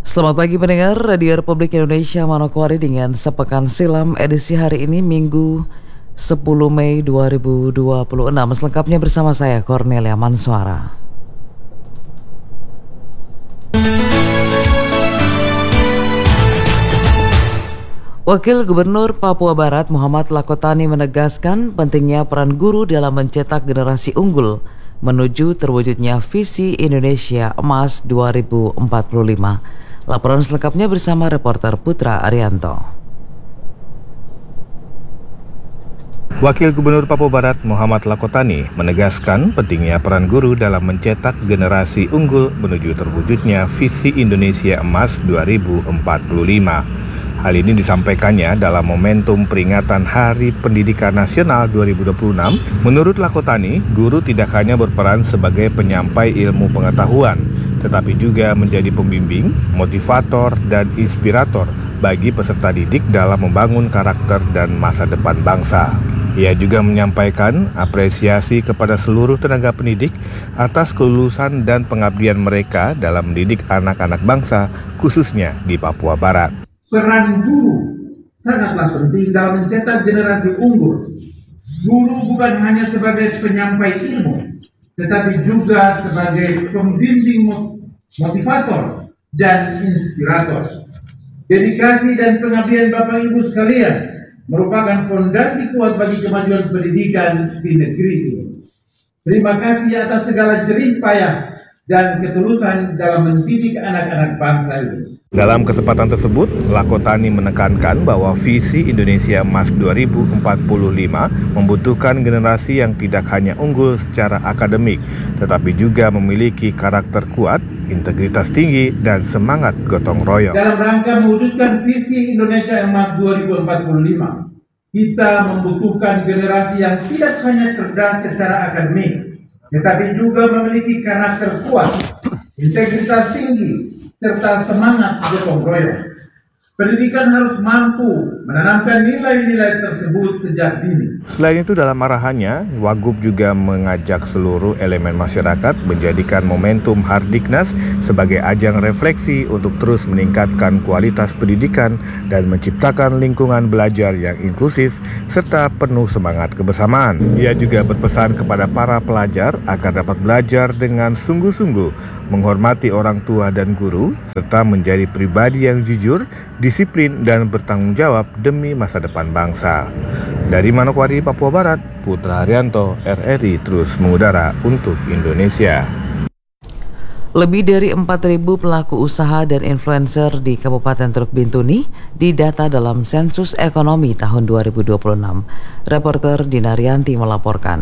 Selamat pagi pendengar Radio Republik Indonesia Manokwari dengan sepekan silam edisi hari ini Minggu 10 Mei 2026. Selengkapnya bersama saya Cornelia Mansuara. Wakil Gubernur Papua Barat Muhammad Lakotani menegaskan pentingnya peran guru dalam mencetak generasi unggul menuju terwujudnya visi Indonesia Emas 2045. Laporan selengkapnya bersama reporter Putra Arianto. Wakil Gubernur Papua Barat Muhammad Lakotani menegaskan pentingnya peran guru dalam mencetak generasi unggul menuju terwujudnya visi Indonesia Emas 2045. Hal ini disampaikannya dalam momentum peringatan Hari Pendidikan Nasional 2026. Menurut Lakotani, guru tidak hanya berperan sebagai penyampai ilmu pengetahuan, tetapi juga menjadi pembimbing, motivator, dan inspirator bagi peserta didik dalam membangun karakter dan masa depan bangsa. Ia juga menyampaikan apresiasi kepada seluruh tenaga pendidik atas kelulusan dan pengabdian mereka dalam mendidik anak-anak bangsa, khususnya di Papua Barat. Peran guru sangatlah penting dalam mencetak generasi unggul. Guru bukan hanya sebagai penyampai ilmu, tetapi juga sebagai pembimbing, motivator, dan inspirator. Dedikasi dan pengabdian Bapak Ibu sekalian merupakan fondasi kuat bagi kemajuan pendidikan di negeri ini. Terima kasih atas segala jerih payah dan ketulusan dalam mendidik anak-anak bangsa ini. Dalam kesempatan tersebut, Lakotani menekankan bahwa visi Indonesia Emas 2045 membutuhkan generasi yang tidak hanya unggul secara akademik, tetapi juga memiliki karakter kuat, integritas tinggi, dan semangat gotong royong. Dalam rangka mewujudkan visi Indonesia Emas 2045, kita membutuhkan generasi yang tidak hanya cerdas secara akademik, tetapi juga memiliki karakter kuat, integritas tinggi, serta semangat gotong royong. Pendidikan harus mampu menanamkan nilai-nilai tersebut sejak dini. Selain itu, dalam arahannya, Wagub juga mengajak seluruh elemen masyarakat menjadikan momentum Hardiknas sebagai ajang refleksi untuk terus meningkatkan kualitas pendidikan dan menciptakan lingkungan belajar yang inklusif serta penuh semangat kebersamaan. Ia juga berpesan kepada para pelajar agar dapat belajar dengan sungguh-sungguh, menghormati orang tua dan guru, serta menjadi pribadi yang jujur, disiplin, dan bertanggung jawab demi masa depan bangsa. Dari Manokwari, Papua Barat, Putra Arianto, RRI terus mengudara untuk Indonesia. Lebih dari 4.000 pelaku usaha dan influencer di Kabupaten Teluk Bintuni didata dalam sensus ekonomi tahun 2026. Reporter Dina Rianti melaporkan.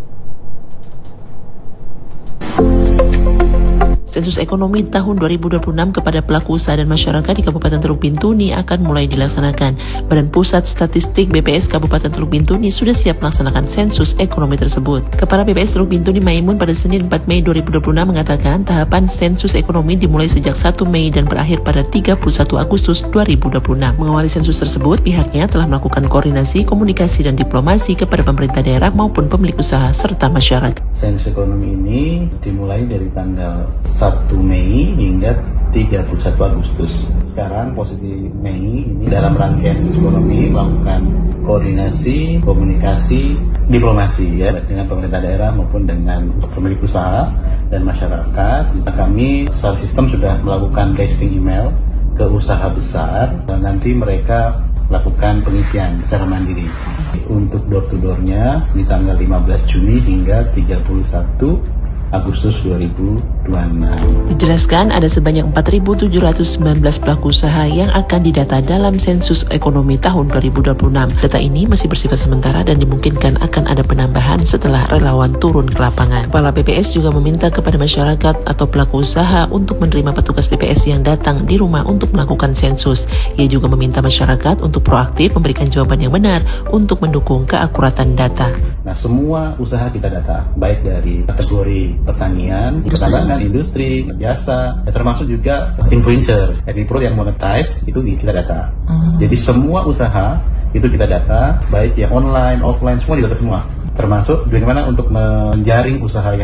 Sensus ekonomi tahun 2026 kepada pelaku usaha dan masyarakat di Kabupaten Teluk Bintuni akan mulai dilaksanakan. Badan Pusat Statistik BPS Kabupaten Teluk Bintuni sudah siap melaksanakan sensus ekonomi tersebut. Kepala BPS Teluk Bintuni Maimun pada Senin 4 Mei 2026 mengatakan tahapan sensus ekonomi dimulai sejak 1 Mei dan berakhir pada 31 Agustus 2026. Mengawali sensus tersebut, pihaknya telah melakukan koordinasi, komunikasi, dan diplomasi kepada pemerintah daerah maupun pemilik usaha serta masyarakat. Sensus ekonomi ini dimulai dari tanggal 1 Mei hingga 31 Agustus. Sekarang posisi Mei ini dalam rangkaian ekonomi melakukan koordinasi, komunikasi, diplomasi ya dengan pemerintah daerah maupun dengan pemilik usaha dan masyarakat. Kami secara sistem sudah melakukan testing email ke usaha besar dan nanti mereka lakukan pengisian secara mandiri. Untuk door-to-door-nya di tanggal 15 Juni hingga 31 Agustus 2026. Dijelaskan ada sebanyak 4.719 pelaku usaha yang akan didata dalam sensus ekonomi tahun 2026. Data ini masih bersifat sementara dan dimungkinkan akan ada penambahan setelah relawan turun ke lapangan. Kepala BPS juga meminta kepada masyarakat atau pelaku usaha untuk menerima petugas BPS yang datang di rumah untuk melakukan sensus. Ia juga meminta masyarakat untuk proaktif memberikan jawaban yang benar untuk mendukung keakuratan data. Nah, semua usaha kita data, baik dari kategori pertanian, pertambangan, industri, jasa, termasuk juga influencer, pro yang monetize, itu kita data. Jadi semua usaha itu kita data, baik yang online, offline, semua kita data semua. Termasuk bagaimana untuk menjaring usaha yang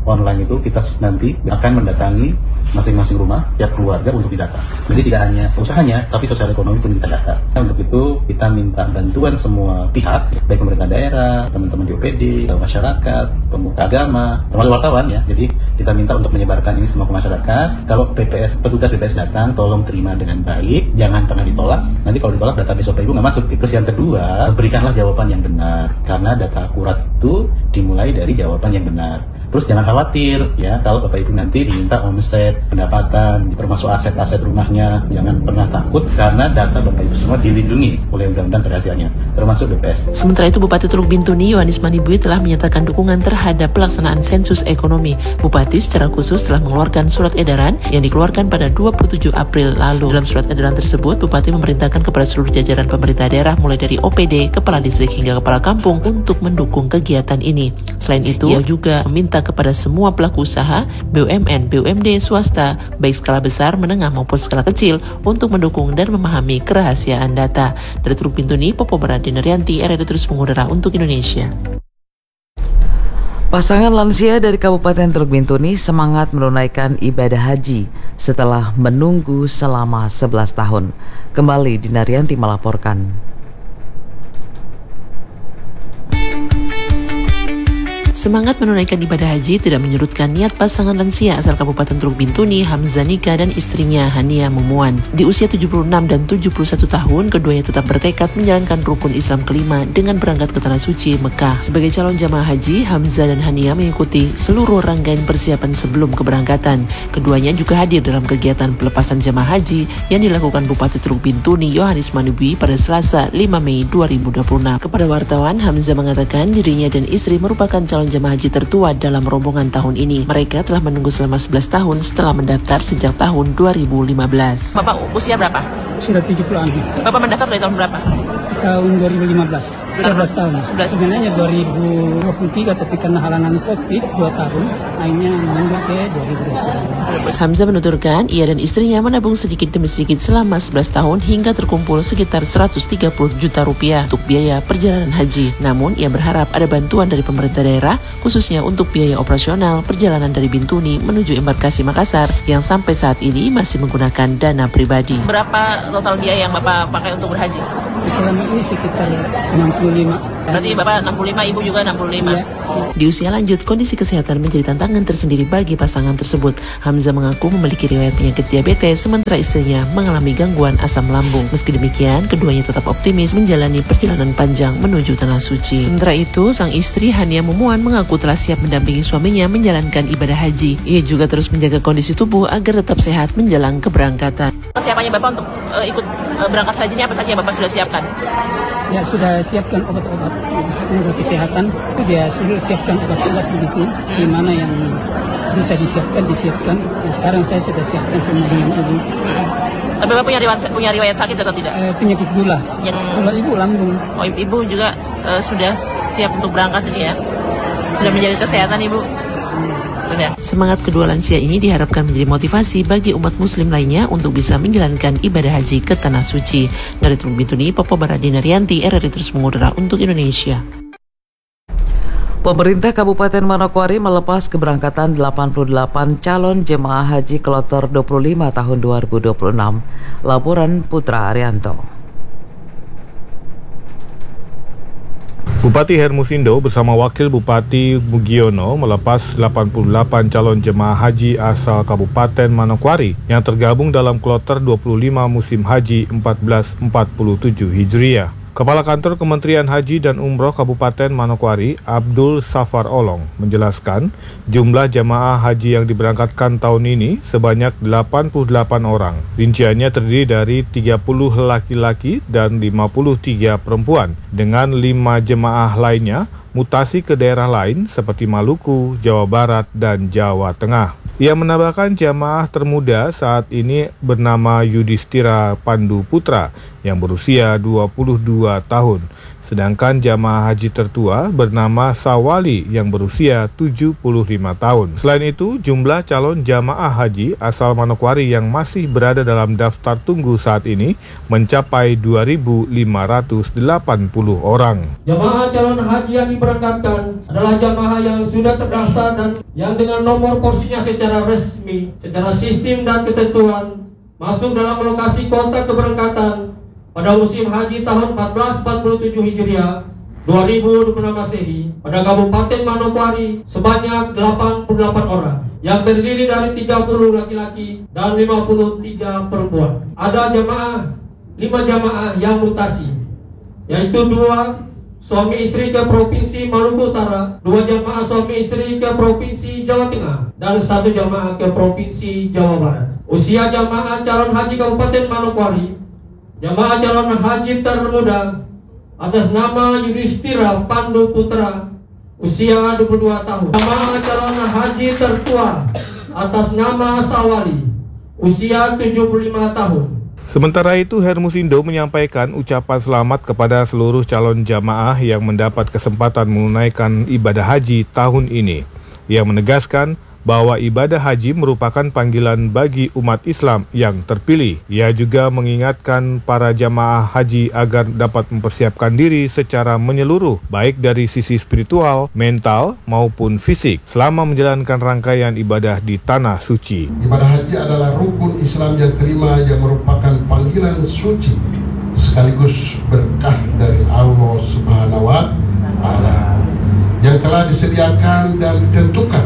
online itu kita nanti akan mendatangi masing-masing rumah, tiap keluarga untuk didata. Jadi tidak hanya usahanya, tapi sosial ekonomi pun kita data. Nah, untuk itu kita minta bantuan semua pihak, baik pemerintah daerah, teman-teman di OPD, masyarakat, pemuka agama, termasuk wartawan ya. Jadi kita minta untuk menyebarkan ini semua ke masyarakat. Kalau petugas BPS datang, tolong terima dengan baik, jangan pernah ditolak. Nanti kalau ditolak database Bapak Ibu nggak masuk. Terus yang kedua, berikanlah jawaban yang benar, karena data akurat itu dimulai dari jawaban yang benar. Terus jangan khawatir ya kalau Bapak Ibu nanti diminta omset, pendapatan, termasuk aset-aset rumahnya, jangan pernah takut karena data Bapak Ibu semua dilindungi oleh Undang-Undang Kerahasiaannya, termasuk BPS. Sementara itu Bupati Teluk Bintuni Yohanis Manibui telah menyatakan dukungan terhadap pelaksanaan sensus ekonomi. Bupati secara khusus telah mengeluarkan surat edaran yang dikeluarkan pada 27 April lalu. Dalam surat edaran tersebut, Bupati memerintahkan kepada seluruh jajaran pemerintah daerah mulai dari OPD, kepala distrik hingga kepala kampung untuk mendukung kegiatan ini. Selain itu, ia juga meminta kepada semua pelaku usaha, BUMN, BUMD, swasta, baik skala besar, menengah maupun skala kecil, untuk mendukung dan memahami kerahasiaan data. Dari Teluk Bintuni, Popo Barat Dinaryanti, RRI Terus Mengudara untuk Indonesia. Pasangan lansia dari Kabupaten Teluk Bintuni semangat menunaikan ibadah haji setelah menunggu selama 11 tahun. Kembali Dinaryanti melaporkan. Semangat menunaikan ibadah haji tidak menyurutkan niat pasangan lansia asal Kabupaten Teluk Bintuni, Hamzah Nika dan istrinya Hania Mumuan. Di usia 76 dan 71 tahun, keduanya tetap bertekad menjalankan rukun Islam kelima dengan berangkat ke Tanah Suci, Mekah. Sebagai calon jamaah haji, Hamzah dan Hania mengikuti seluruh rangkaian persiapan sebelum keberangkatan. Keduanya juga hadir dalam kegiatan pelepasan jamaah haji yang dilakukan Bupati Teluk Bintuni Yohanis Manibui pada Selasa 5 Mei 2026. Kepada wartawan, Hamzah mengatakan dirinya dan istri merupakan calon jemaah haji tertua dalam rombongan tahun ini. Mereka telah menunggu selama 11 tahun setelah mendaftar sejak tahun 2015. Bapak usia berapa? Sudah 70-an. Bapak mendaftar dari tahun berapa? Tahun 2015. 13 tahun. Sebenarnya 2023 tapi karena halangan COVID 2 tahun, akhirnya mundur ke 2020. Hamzah menuturkan ia dan istrinya menabung sedikit demi sedikit selama 11 tahun hingga terkumpul sekitar 130 juta rupiah untuk biaya perjalanan haji. Namun ia berharap ada bantuan dari pemerintah daerah khususnya untuk biaya operasional perjalanan dari Bintuni menuju embarkasi Makassar yang sampai saat ini masih menggunakan dana pribadi. Berapa total biaya yang Bapak pakai untuk berhaji? Selama ini sekitar 65. Berarti Bapak 65, Ibu juga 65. Ya. Di usia lanjut, kondisi kesehatan menjadi tantangan tersendiri bagi pasangan tersebut. Hamzah mengaku memiliki riwayat penyakit diabetes, sementara istrinya mengalami gangguan asam lambung. Meski demikian, keduanya tetap optimis menjalani perjalanan panjang menuju Tanah Suci. Sementara itu, sang istri Hania Mumuan mengaku telah siap mendampingi suaminya menjalankan ibadah haji. Ia juga terus menjaga kondisi tubuh agar tetap sehat menjelang keberangkatan. Persiapannya Bapak untuk ikut berangkat hajinya apa saja Bapak sudah siapkan? Ya sudah siapkan obat-obat tenaga kesehatan. Dia sudah siapkan obat-obat begitu. Di mana yang bisa disiapkan. Dan sekarang saya sudah siapkan semua dengan ibu. Tapi Bapak punya riwayat sakit atau tidak? Penyakit gula. Kalau ibu lambung. Oh, Ibu juga sudah siap untuk berangkat ini ya? Sudah menjaga kesehatan Ibu? Sudah. Semangat kedua lansia ini diharapkan menjadi motivasi bagi umat muslim lainnya untuk bisa menjalankan ibadah haji ke Tanah Suci. Dari Teluk Bintuni, Popo Barat Dinaryanti, RRI Terus Mengudara untuk Indonesia. Pemerintah Kabupaten Manokwari melepas keberangkatan 88 calon jemaah haji Kloter 25 tahun 2026. Laporan Putra Arianto. Bupati Hermusindo bersama Wakil Bupati Mugiono melepas 88 calon jemaah haji asal Kabupaten Manokwari yang tergabung dalam Kloter 25 musim haji 1447 Hijriah. Kepala Kantor Kementerian Haji dan Umroh Kabupaten Manokwari, Abdul Safar Olong, menjelaskan jumlah jamaah haji yang diberangkatkan tahun ini sebanyak 88 orang. Rinciannya terdiri dari 30 laki-laki dan 53 perempuan, dengan 5 jemaah lainnya mutasi ke daerah lain seperti Maluku, Jawa Barat, dan Jawa Tengah. Ia menambahkan jamaah termuda saat ini bernama Yudhistira Pandu Putra yang berusia 22 tahun. Sedangkan jamaah haji tertua bernama Sawali yang berusia 75 tahun. Selain itu, jumlah calon jamaah haji asal Manokwari yang masih berada dalam daftar tunggu saat ini mencapai 2.580 orang. Jamaah calon haji yang diberangkatkan adalah jamaah yang sudah terdaftar dan yang dengan nomor porsinya secara resmi, secara sistem dan ketentuan masuk dalam lokasi kota keberangkatan pada musim haji tahun 1447 Hijriah 2026 Masehi pada Kabupaten Manokwari sebanyak 88 orang yang terdiri dari 30 laki-laki dan 53 perempuan. Ada 5 jamaah yang mutasi, yaitu 2 suami istri ke Provinsi Maluku Utara, 2 jamaah suami istri ke Provinsi Jawa Tengah, dan 1 jamaah ke Provinsi Jawa Barat. Usia jamaah calon haji Kabupaten Manokwari, jamaah calon haji termuda atas nama Yudhistira Pandu Putra, usia 22 tahun. Jamaah calon haji tertua atas nama Sawali, usia 75 tahun. Sementara itu, Hermusindo menyampaikan ucapan selamat kepada seluruh calon jamaah yang mendapat kesempatan menunaikan ibadah haji tahun ini. Ia menegaskan bahwa ibadah haji merupakan panggilan bagi umat Islam yang terpilih. Ia juga mengingatkan para jamaah haji agar dapat mempersiapkan diri secara menyeluruh, baik dari sisi spiritual, mental, maupun fisik, selama menjalankan rangkaian ibadah di Tanah Suci. Ibadah haji adalah rukun Islam yang kelima yang merupakan panggilan suci, sekaligus berkah dari Allah Subhanahu wa Ta'ala, yang telah disediakan dan ditentukan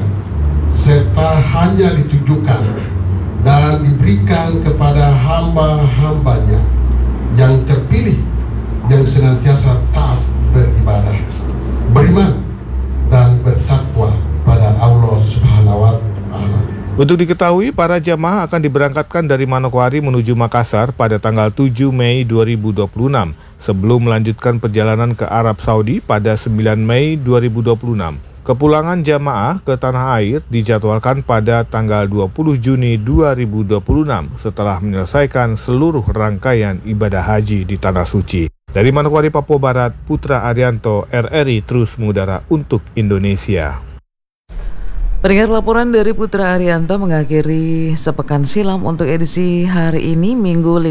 serta hanya ditujukan dan diberikan kepada hamba-hambanya yang terpilih, yang senantiasa taat beribadah, beriman, dan bertakwa pada Allah Subhanahu wa Ta'ala. Untuk diketahui, para jamaah akan diberangkatkan dari Manokwari menuju Makassar pada tanggal 7 Mei 2026 sebelum melanjutkan perjalanan ke Arab Saudi pada 9 Mei 2026. Kepulangan jamaah ke tanah air dijadwalkan pada tanggal 20 Juni 2026 setelah menyelesaikan seluruh rangkaian ibadah haji di Tanah Suci. Dari Manokwari, Papua Barat, Putra Arianto, RRI Terus Mengudara untuk Indonesia. Pendengar, laporan dari Putra Arianto mengakhiri sepekan silam untuk edisi hari ini, Minggu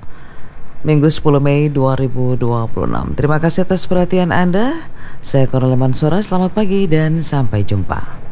10 Mei 2026. Terima kasih atas perhatian Anda. Saya Korel Mansura, selamat pagi dan sampai jumpa.